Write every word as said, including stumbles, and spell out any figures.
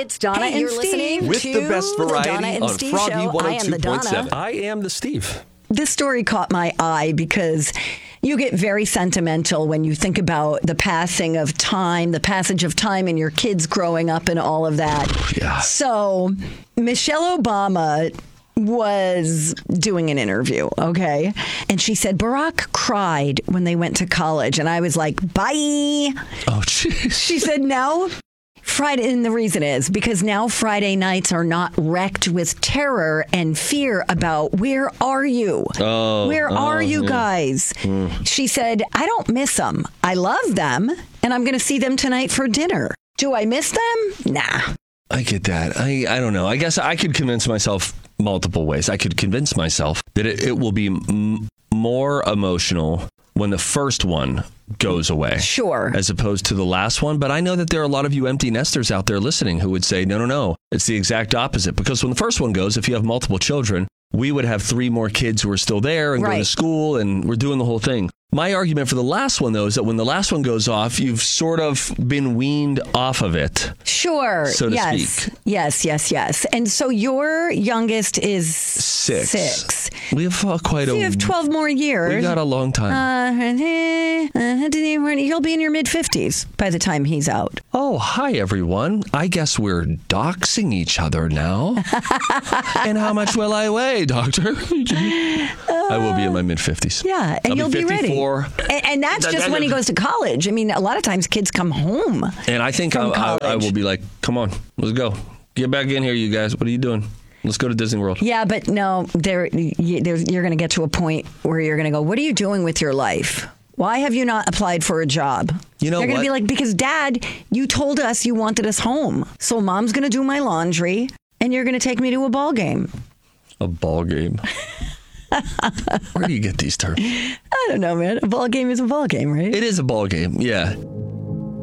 It's Donna Hey, and you're Steve. listening With to the best the variety Donna and on Steve Froggy Show. I am the one oh two point seven. Donna. I am the Steve. This story caught my eye because you get very sentimental when you think about the passing of time, the passage of time and your kids growing up and all of that. Yeah. So Michelle Obama was doing an interview, okay? And she said Barack cried when they went to college. And I was like, bye. Oh, jeez. She said now Friday, and the reason is because now Friday nights are not wrecked with terror and fear about where are you? Oh, where oh, are you yeah. guys? Mm. She said, I don't miss them. I love them, and I'm going to see them tonight for dinner. Do I miss them? Nah. I get that. I, I don't know. I guess I could convince myself multiple ways. I could convince myself that it, it will be m- more emotional when the first one goes away. Sure. As opposed to the last one. But I know that there are a lot of you empty nesters out there listening who would say, no, no, no. It's the exact opposite. Because when the first one goes, if you have multiple children, we would have three more kids who are still there and right. going to school, and we're doing the whole thing. My argument for the last one, though, is that when the last one goes off, you've sort of been weaned off of it. Sure. So to yes. speak. Yes, yes, yes. And so your youngest is Six. Six. We have uh, quite So a... you have twelve more years. We got a long time. Uh, you'll be in your mid-fifties by the time he's out. Oh, hi, everyone. I guess we're doxing each other now. And how much will I weigh, doctor? I will be in my mid-fifties. Yeah, and I'll you'll be be ready. fifty-four. And, and that's just when he goes to college. I mean, a lot of times kids come home. And I think I, I, I will be like, come on, let's go. Get back in here, you guys. What are you doing? Let's go to Disney World. Yeah, but no, there, you, there's, you're going to get to a point where you're going to go, what are you doing with your life? Why have you not applied for a job? You know They're going to what? be like, because Dad, you told us you wanted us home. So Mom's going to do my laundry, and you're going to take me to a ball game. A ball game. Where do you get these terms? I don't know, man. A ball game is a ball game, right? It is a ball game, yeah.